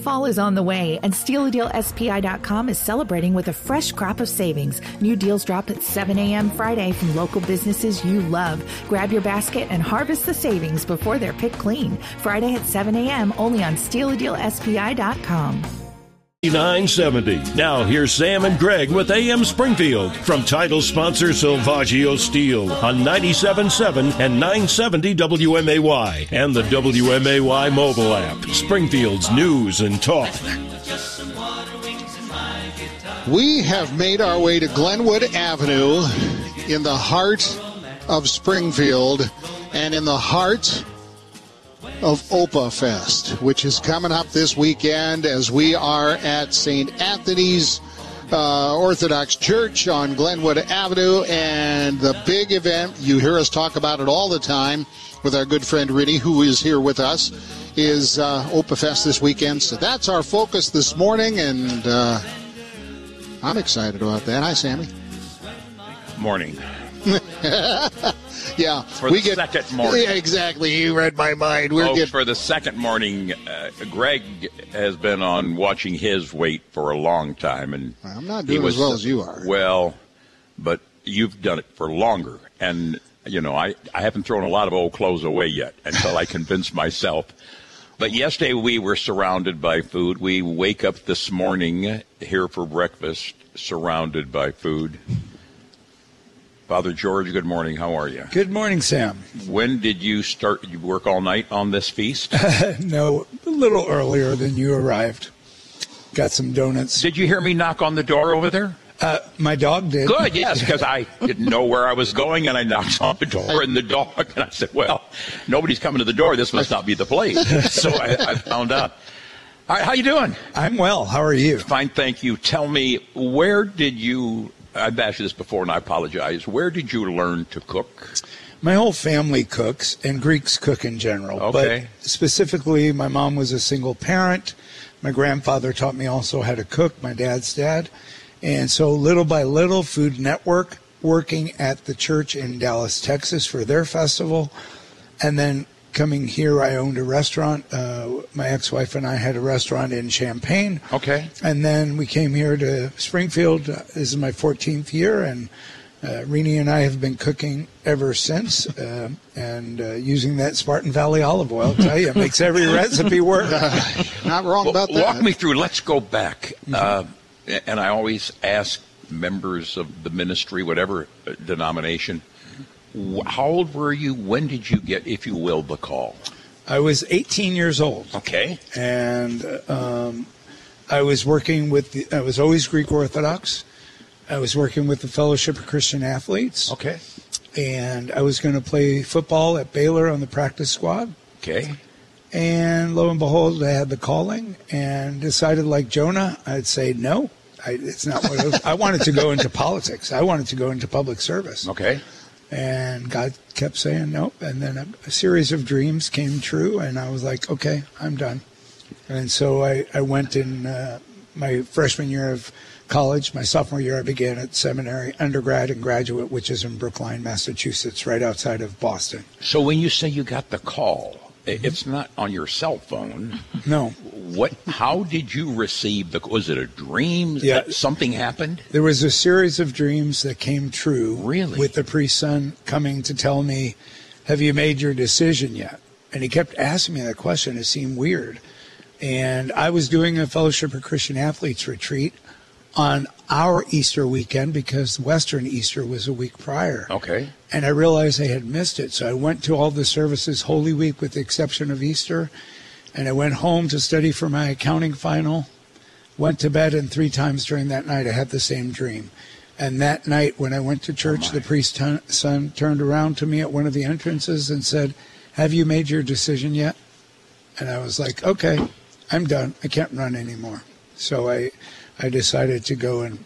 Fall is on the way, and SteelADealSPI.com is celebrating with a fresh crop of savings. New deals drop at 7 a.m. Friday from local businesses you love. Grab your basket and harvest the savings before they're picked clean. Friday at 7 a.m. only on SteelADealSPI.com. 970. Now here's Sam and Greg with AM Springfield from title sponsor Silvaggio Steel on 97.7 and 970 WMAY and the WMAY mobile app. Springfield's news and talk. We have made our way to Glenwood Avenue in the heart of Springfield and in the heart of Opa Fest, which is coming up this weekend as we are at St. Anthony's Orthodox Church on Glenwood Avenue. And the big event, you hear us talk about it all the time with our good friend Rinny, who is here with us, is Opa Fest this weekend. So that's our focus this morning, and I'm excited about that. Hi, Sammy. Morning. Yeah, for the second morning. Yeah, exactly. You read my mind. For the second morning, Greg has been on watching his weight for a long time, and I'm not doing as well as you are. Well, but you've done it for longer, and you know I haven't thrown a lot of old clothes away yet until I convinced myself. But yesterday we were surrounded by food. We wake up this morning here for breakfast, surrounded by food. Father George, good morning. How are you? Good morning, Sam. When did you start? Did you work all night on this feast? No, a little earlier than you arrived. Got some donuts. Did you hear me knock on the door over there? My dog did. Good, yes, because I didn't know where I was going, and I knocked on the door, and the dog, and I said, well, nobody's coming to the door. This must not be the place. So I found out. All right, how you doing? I'm well. How are you? Fine, thank you. Tell me, where did you... I've asked you this before, and I apologize. Where did you learn to cook? My whole family cooks, and Greeks cook in general. Okay. But specifically, my mom was a single parent. My grandfather taught me also how to cook, my dad's dad. And so little by little, Food Network, working at the church in Dallas, Texas for their festival. And then coming here, I owned a restaurant. My ex-wife and I had a restaurant in Champaign. Okay. And then we came here to Springfield. This is my 14th year, and Rini and I have been cooking ever since, and using that Spartan Valley olive oil. I'll tell you, it makes every recipe work. Not wrong about that. Walk me through. Let's go back. And I always ask members of the ministry, whatever denomination, how old were you? When did you get, if you will, the call? I was 18 years old. Okay. And I was working with I was always Greek Orthodox. I was working with the Fellowship of Christian Athletes. Okay. And I was going to play football at Baylor on the practice squad. Okay. And lo and behold, I had the calling and decided, like Jonah, I'd say no. It's not what I wanted to go into politics. I wanted to go into public service. Okay. And God kept saying nope. And then a series of dreams came true, and I was like, okay, I'm done. And so I went in my freshman year of college. My sophomore year, I began at seminary, undergrad and graduate, which is in Brookline, Massachusetts, right outside of Boston. So when you say you got the call, it's not on your cell phone. No. How did you receive was it a dream? Yeah. Something happened? There was a series of dreams that came true. Really? With the priest's son coming to tell me, have you made your decision yet? And he kept asking me that question. It seemed weird. And I was doing a Fellowship of Christian Athletes retreat on our Easter weekend because Western Easter was a week prior. Okay. And I realized I had missed it. So I went to all the services Holy Week with the exception of Easter. And I went home to study for my accounting final, went to bed, and 3 times during that night I had the same dream. And that night when I went to church, the priest's son turned around to me at one of the entrances and said, have you made your decision yet? And I was like, okay, I'm done. I can't run anymore. So I decided to go and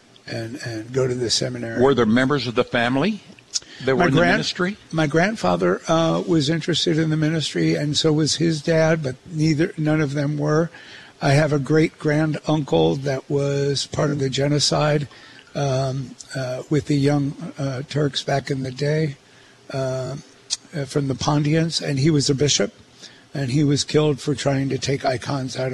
go to the seminary. Were there members of the family that were in the ministry? My grandfather was interested in the ministry, and so was his dad, but none of them were. I have a great-grand uncle that was part of the genocide with the young Turks back in the day from the Pondians, and he was a bishop, and he was killed for trying to take icons out